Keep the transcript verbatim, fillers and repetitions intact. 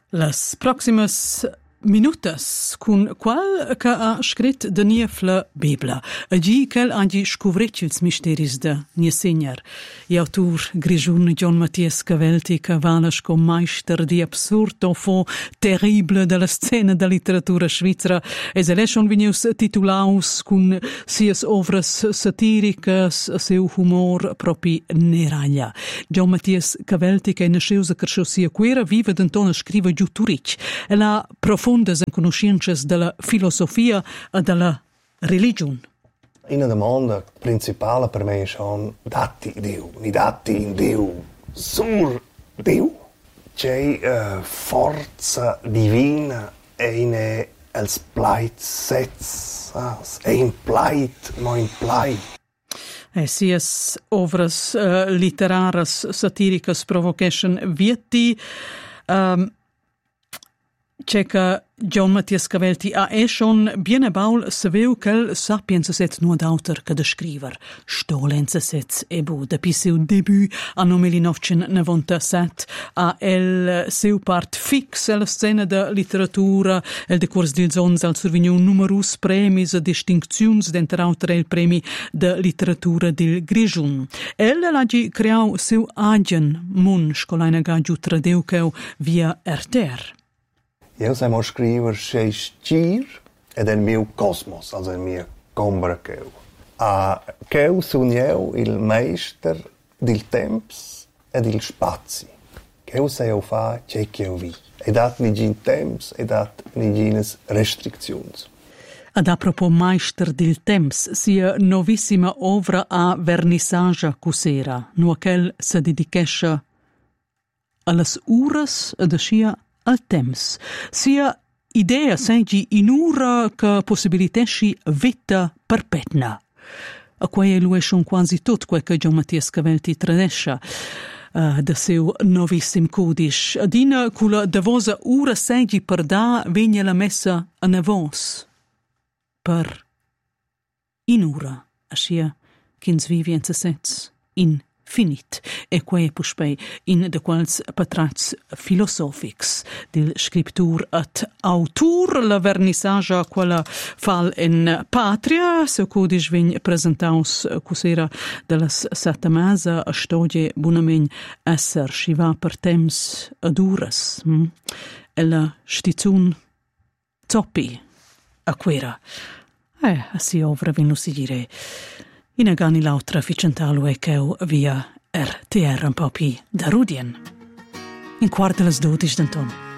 Las próximas minutas cun qual che ha scrit de niefla Bibla. Agi quel agi scuvretg ils misteris de nia Segner. I autor Grigiun John Matthias Cavelti che valasch com meister di absurdo fo terrible de la scena de literatura svizzera es eleschon vinius titulaus cun sias ovras satiricas a seu humor propi neraglia. John Matthias Cavelti che nasceus a cresciu sia quera vive d'entona scriva giù turic e la profondas en conoscences della filosofia e della religion. Una domanda principale per me è schon dati Dio, ni dati in Dio, sur Dio. C'è uh, forza divina e in els plait sets, e in plait, no in plait. E sias ovras uh, literaras satiricas provocation vieti um, c'è che John Matthias Cavelti ha e schon bien baul saveu quel sapiens set nuo d'auter che de scriver. Stolenza set ebu de seu debut anno millenovecentonovantasette a el seu part fix alla scena de literatura el decurs dils ons al survegnu numerus premis e distincziuns d'enter auter el premi de literatura del Grigiun. El l'agi creau seu agen mun scolaina gagiu tradeu cheu via erter. Io siamo scriver sei stir ed el mio cosmos, also il mio combra cheu. A cheu sun eu il meister del temps ed il spazi. Cheu sei eu fa c'è cheu vi. E dat ni gin temps e dat ni gines restricziuns. Ad apropos meister del temps, sia novissima ovra a vernissage cusera, nu quel se dedichesce allas uras ed ascia al temps. Sia idea segi in ura che possibilitesci vita perpetna. A quei lui schon quasi tot quel che John Matthias Cavelti tradescia uh, da seu novissim codish. Adina cula davosa ura segi per da vegna la messa a nevos. Per in ura, ascia chins vivienza sets in finit, e quae puspei in de quals patrats filosofics del scriptur at autur la vernissage quella fal en patria, se codis vegn presentaus cusera de las satamasa a stodie bunamegn esser sciva per temps ad uras. Hm? E la stizun zoppi a quera. Eh, si ovra venus dire in agani l'autra ficentalo e cheu via R T R un po' pi da Rudien. In quarta las dodici d'anton.